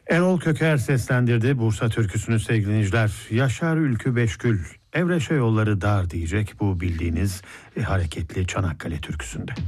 Erol Köker seslendirdi Bursa türküsünü sevgili dinleyiciler. Yaşar Ülkü Beşgül, Evreşe yolları dar diyecek bu bildiğiniz hareketli Çanakkale türküsünde.